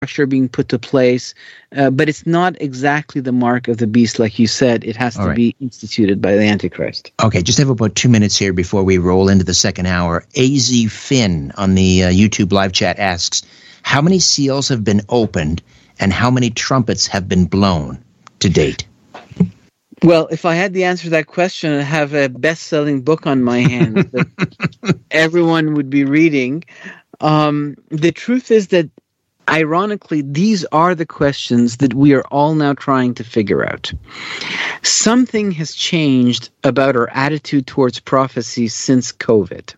structure being put to place, but it's not exactly the mark of the beast, like you said. It has to be instituted by the Antichrist. Okay, just have about 2 minutes here before we roll into the second hour. AZ Finn on the YouTube live chat asks, how many seals have been opened and how many trumpets have been blown to date? Well, if I had the answer to that question, I'd have a best-selling book on my hands that everyone would be reading. The truth is that, ironically, these are the questions that we are all now trying to figure out. Something has changed about our attitude towards prophecy since COVID.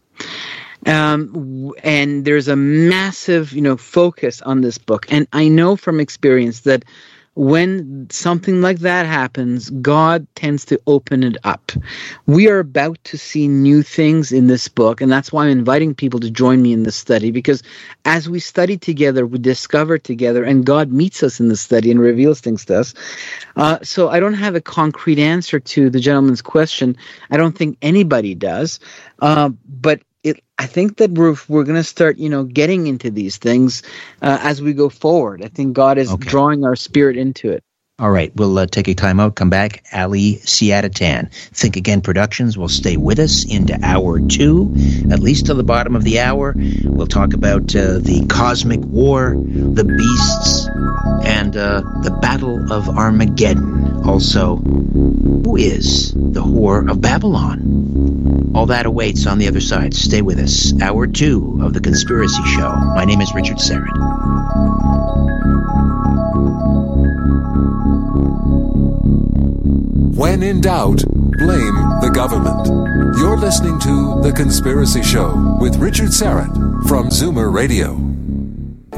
And there's a massive, focus on this book. And I know from experience that when something like that happens, God tends to open it up. We are about to see new things in this book, and that's why I'm inviting people to join me in this study, because as we study together, we discover together, and God meets us in the study and reveals things to us. So I don't have a concrete answer to the gentleman's question. I don't think anybody does, but I think that we're going to start, getting into these things as we go forward. I think God is drawing our spirit into it. All right, we'll take a time out, come back. Ali Siadatan, Think Again Productions will stay with us into hour 2, at least till the bottom of the hour. We'll talk about the cosmic war, the beasts, and the Battle of Armageddon. Also, who is the Whore of Babylon? All that awaits on the other side. Stay with us. Hour 2 of The Conspiracy Show. My name is Richard Syrett. When in doubt, blame the government. You're listening to The Conspiracy Show with Richard Syrett from Zoomer Radio.